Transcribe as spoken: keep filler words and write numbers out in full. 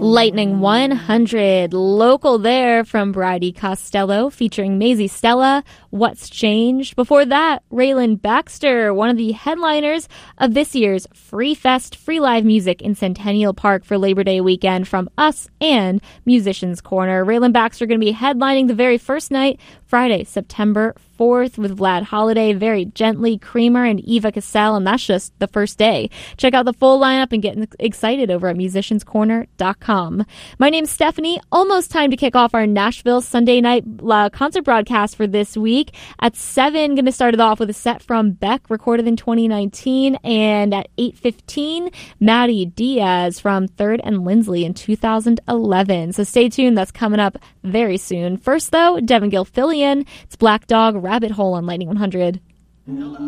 Lightning one hundred, local there from Bridie Costello, featuring Maisie Stella, What's Changed. Before that, Raylan Baxter, one of the headliners of this year's Free Fest, free live music in Centennial Park for Labor Day weekend from us and Musicians Corner. Raylan Baxter going to be headlining the very first night, Friday, September fourth, with Vlad Holiday, Very Gently, Creamer, and Eva Cassell, and that's just the first day. Check out the full lineup and get excited over at musicians corner dot com. My name's Stephanie. Almost time to kick off our Nashville Sunday night uh, concert broadcast for this week. At seven, going to start it off with a set from Beck, recorded in twenty nineteen, and at eight fifteen, Maddie Diaz from Third and Lindsley in two thousand eleven. So stay tuned. That's coming up very soon. First, though, Devin Gilfillian. It's Black Dog Rabbit Hole on Lightning one hundred.